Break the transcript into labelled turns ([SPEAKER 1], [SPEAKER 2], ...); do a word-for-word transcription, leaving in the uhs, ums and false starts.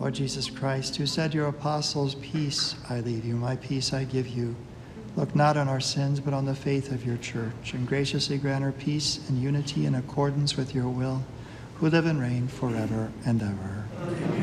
[SPEAKER 1] Lord Jesus Christ, who said to your apostles, "Peace I leave you, my peace I give you," look not on our sins, but on the faith of your church, and graciously grant her peace and unity in accordance with your will, who live and reign forever and ever.